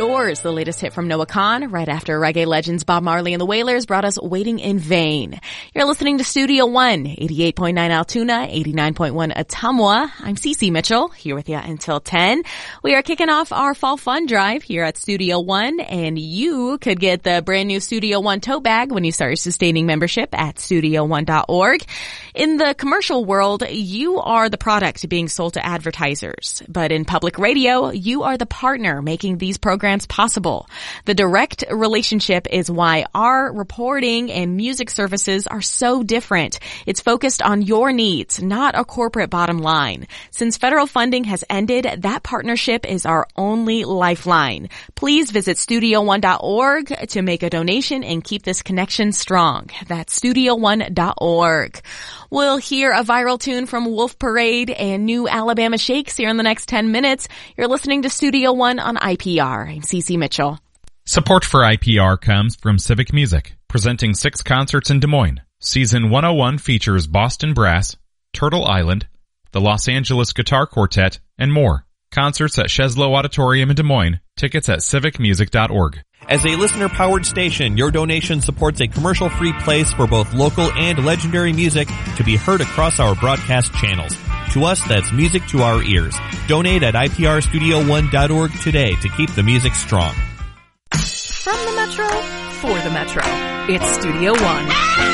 Doors, the latest hit from Noah Kahan, right after reggae legends Bob Marley and the Wailers brought us Waiting in Vain. You're listening to Studio One, 88.9 Altoona, 89.1 Ottumwa. I'm Cece Mitchell, here with you until 10. We are kicking off our Fall Fun Drive here at Studio One, and you could get the brand new Studio One tote bag when you start your sustaining membership at studio1.org. In the commercial world, you are the product being sold to advertisers, but in public radio, you are the partner making these programs possible. The direct relationship is why our reporting and music services are so different. It's focused on your needs, not a corporate bottom line. Since federal funding has ended, that partnership is our only lifeline. Please visit studio1.org to make a donation and keep this connection strong. That's studio1.org. We'll hear a viral tune from Wolf Parade and New Alabama Shakes here in the next 10 minutes. You're listening to Studio One on IPR. I'm Cece Mitchell. Support for IPR comes from Civic Music, presenting 6 concerts in Des Moines. Season 101 features Boston Brass, Turtle Island, the Los Angeles Guitar Quartet, and more. Concerts at Sheslow Auditorium in Des Moines. Tickets at civicmusic.org. As a listener-powered station, your donation supports a commercial-free place for both local and legendary music to be heard across our broadcast channels. To us, that's music to our ears. Donate at iprstudio1.org today to keep the music strong. From the Metro, for the Metro, it's Studio One.